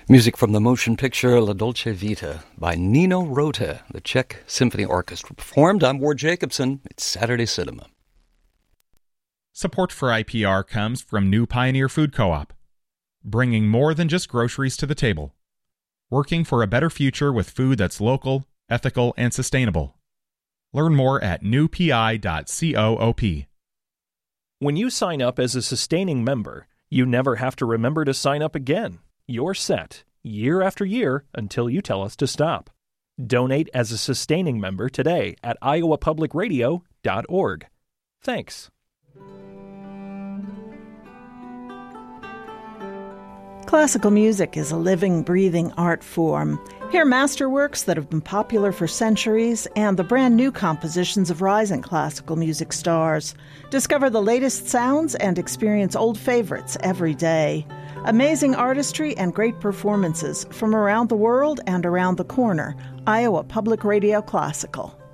Music from the motion picture La Dolce Vita by Nino Rota, the Czech Symphony Orchestra. Performed, I'm Ward Jacobson. It's Saturday Cinema. Support for IPR comes from New Pioneer Food Co-op, bringing more than just groceries to the table. Working for a better future with food that's local, ethical, and sustainable. Learn more at newpi.coop. When you sign up as a sustaining member, you never have to remember to sign up again. You're set, year after year, until you tell us to stop. Donate as a sustaining member today at iowapublicradio.org. Thanks. Classical music is a living, breathing art form. Hear masterworks that have been popular for centuries and the brand new compositions of rising classical music stars. Discover the latest sounds and experience old favorites every day. Amazing artistry and great performances from around the world and around the corner. Iowa Public Radio Classical.